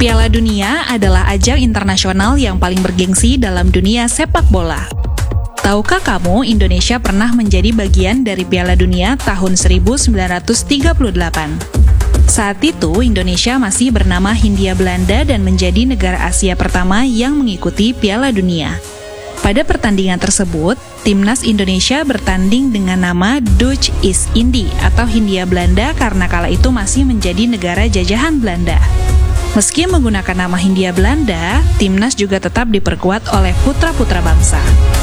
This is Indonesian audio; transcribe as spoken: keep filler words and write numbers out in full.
Piala Dunia adalah ajang internasional yang paling bergengsi dalam dunia sepak bola. Tahukah kamu Indonesia pernah menjadi bagian dari Piala Dunia tahun seribu sembilan ratus tiga puluh delapan? Saat itu, Indonesia masih bernama Hindia Belanda dan menjadi negara Asia pertama yang mengikuti Piala Dunia. Pada pertandingan tersebut, timnas Indonesia bertanding dengan nama Dutch East Indie atau Hindia Belanda karena kala itu masih menjadi negara jajahan Belanda. Meski menggunakan nama Hindia Belanda, timnas juga tetap diperkuat oleh putra-putra bangsa.